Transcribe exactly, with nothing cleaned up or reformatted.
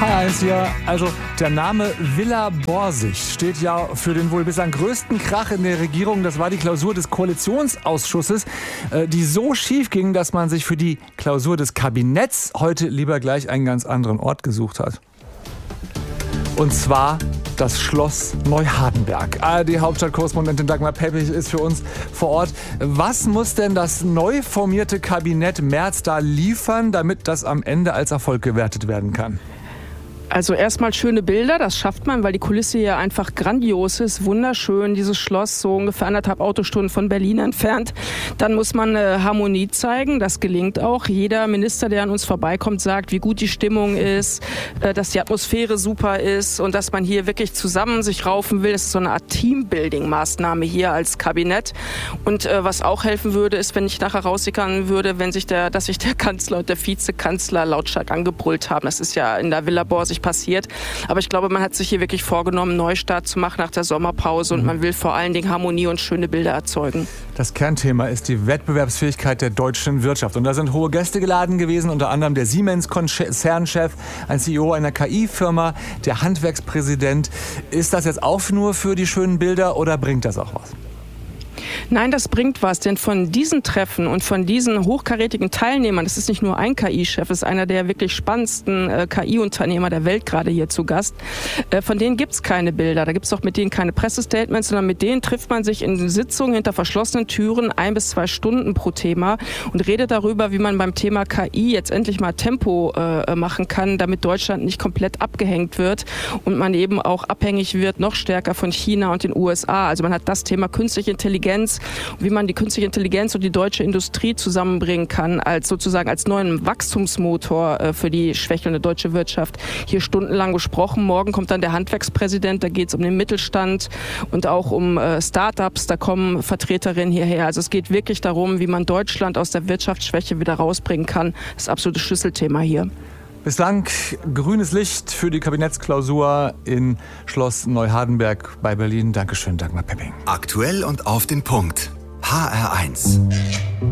H eins hier. Also der Name Villa Borsig steht ja für den wohl bislang größten Krach in der Regierung. Das war die Klausur des Koalitionsausschusses, die so schief ging, dass man sich für die Klausur des Kabinetts heute lieber gleich einen ganz anderen Ort gesucht hat. Und zwar das Schloss Neuhardenberg. A R D-Hauptstadtkorrespondentin Dagmar Peppich ist für uns vor Ort. Was muss denn das neu formierte Kabinett Merz da liefern, damit das am Ende als Erfolg gewertet werden kann? Also erstmal schöne Bilder, das schafft man, weil die Kulisse hier einfach grandios ist, wunderschön, dieses Schloss so ungefähr anderthalb Autostunden von Berlin entfernt. Dann muss man äh, Harmonie zeigen, das gelingt auch. Jeder Minister, der an uns vorbeikommt, sagt, wie gut die Stimmung ist, äh, dass die Atmosphäre super ist und dass man hier wirklich zusammen sich raufen will. Das ist so eine Art Teambuilding-Maßnahme hier als Kabinett. Und äh, was auch helfen würde, ist, wenn ich nachher raussickern würde, wenn sich der, dass sich der Kanzler und der Vizekanzler lautstark angebrüllt haben. Das ist ja in der Villa Borsig passiert. Aber ich glaube, man hat sich hier wirklich vorgenommen, einen Neustart zu machen nach der Sommerpause und man will vor allen Dingen Harmonie und schöne Bilder erzeugen. Das Kernthema ist die Wettbewerbsfähigkeit der deutschen Wirtschaft. Und da sind hohe Gäste geladen gewesen, unter anderem der Siemens-Konzernchef, ein C E O einer K I-Firma, der Handwerkspräsident. Ist das jetzt auch nur für die schönen Bilder oder bringt das auch was? Nein, das bringt was, denn von diesen Treffen und von diesen hochkarätigen Teilnehmern, das ist nicht nur ein K I-Chef, das ist einer der wirklich spannendsten äh, K I-Unternehmer der Welt gerade hier zu Gast, äh, von denen gibt's keine Bilder, da gibt's auch mit denen keine Pressestatements, sondern mit denen trifft man sich in Sitzungen hinter verschlossenen Türen ein bis zwei Stunden pro Thema und redet darüber, wie man beim Thema K I jetzt endlich mal Tempo äh, machen kann, damit Deutschland nicht komplett abgehängt wird und man eben auch abhängig wird, noch stärker von China und den U S A. Also man hat das Thema künstliche Intelligenz, wie man die künstliche Intelligenz und die deutsche Industrie zusammenbringen kann, als sozusagen als neuen Wachstumsmotor äh, für die schwächelnde deutsche Wirtschaft. Hier stundenlang gesprochen. Morgen kommt dann der Handwerkspräsident, da geht es um den Mittelstand und auch um äh, Start-ups, da kommen Vertreterinnen hierher. Also es geht wirklich darum, wie man Deutschland aus der Wirtschaftsschwäche wieder rausbringen kann. Das ist absolutes Schlüsselthema hier. Bislang grünes Licht für die Kabinettsklausur in Schloss Neuhardenberg bei Berlin. Dankeschön, Dagmar Pepping. Aktuell und auf den Punkt. H R eins.